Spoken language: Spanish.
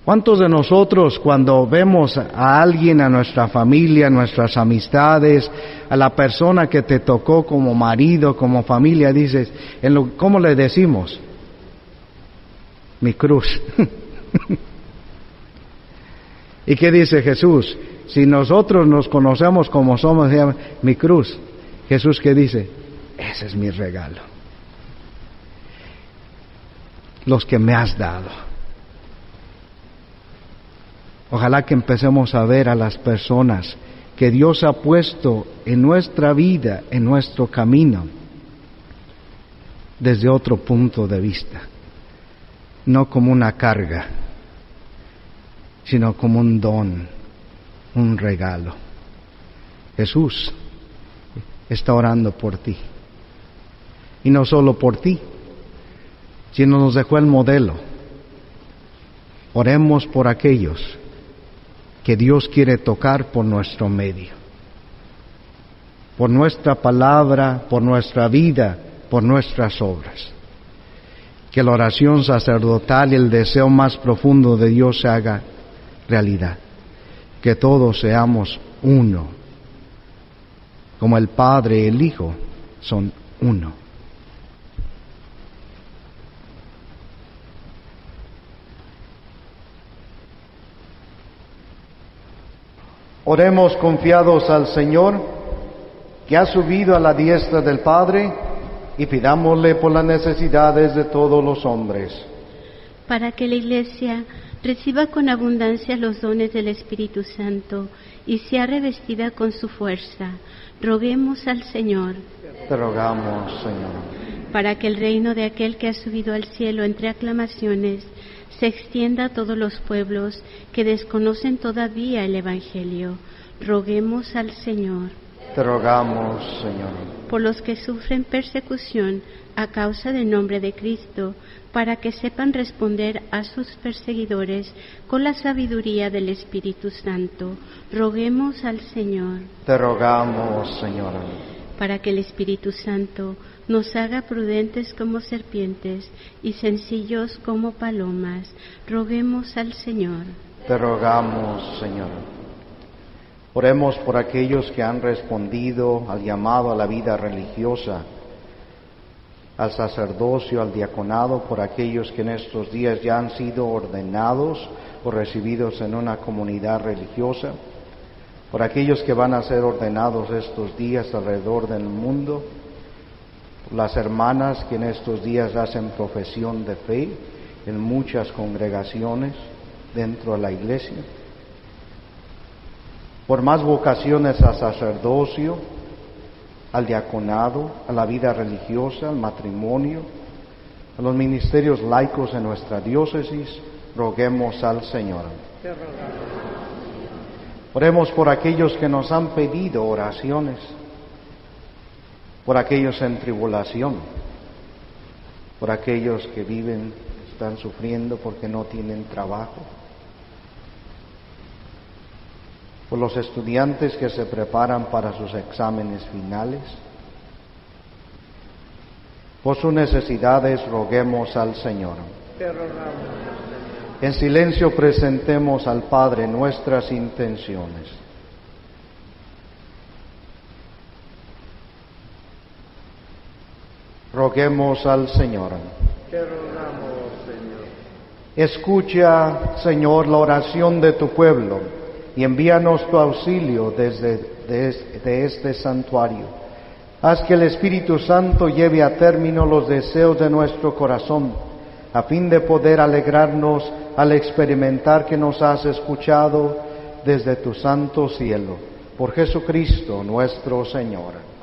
¿Cuántos de nosotros cuando vemos a alguien, a nuestra familia, a nuestras amistades, a la persona que te tocó como marido, como familia, dices, ¿cómo le decimos? Mi cruz. ¿Y qué dice Jesús? Si nosotros nos conocemos como somos, se llama mi cruz. Jesús, ¿qué dice? Ese es mi regalo. Los que me has dado. Ojalá que empecemos a ver a las personas que Dios ha puesto en nuestra vida, en nuestro camino, desde otro punto de vista. No como una carga, sino como un don, un regalo. Jesús está orando por ti. Y no solo por ti, sino nos dejó el modelo. Oremos por aquellos que Dios quiere tocar por nuestro medio, por nuestra palabra, por nuestra vida, por nuestras obras. Que la oración sacerdotal y el deseo más profundo de Dios se haga realidad. Que todos seamos uno, como el Padre y el Hijo son uno. Oremos confiados al Señor, que ha subido a la diestra del Padre, y pidámosle por las necesidades de todos los hombres. Para que la Iglesia reciba con abundancia los dones del Espíritu Santo y sea revestida con su fuerza, roguemos al Señor. Te rogamos, Señor. Para que el reino de aquel que ha subido al cielo entre aclamaciones se extienda a todos los pueblos que desconocen todavía el Evangelio. Roguemos al Señor. Te rogamos, Señor. Por los que sufren persecución a causa del nombre de Cristo, para que sepan responder a sus perseguidores con la sabiduría del Espíritu Santo. Roguemos al Señor. Te rogamos, Señor. Para que el Espíritu Santo nos haga prudentes como serpientes y sencillos como palomas. Roguemos al Señor. Te rogamos, Señor. Oremos por aquellos que han respondido al llamado a la vida religiosa, al sacerdocio, al diaconado, por aquellos que en estos días ya han sido ordenados o recibidos en una comunidad religiosa, por aquellos que van a ser ordenados estos días alrededor del mundo, las hermanas que en estos días hacen profesión de fe en muchas congregaciones dentro de la iglesia, por más vocaciones al sacerdocio, al diaconado, a la vida religiosa, al matrimonio, a los ministerios laicos en nuestra diócesis, roguemos al Señor. Oremos por aquellos que nos han pedido oraciones, por aquellos en tribulación, por aquellos que están sufriendo porque no tienen trabajo, por los estudiantes que se preparan para sus exámenes finales. Por sus necesidades roguemos al Señor. En silencio presentemos al Padre nuestras intenciones. Roguemos al Señor. Te rogamos, Señor. Escucha, Señor, la oración de tu pueblo y envíanos tu auxilio desde este santuario. Haz que el Espíritu Santo lleve a término los deseos de nuestro corazón, a fin de poder alegrarnos al experimentar que nos has escuchado desde tu santo cielo. Por Jesucristo nuestro Señor.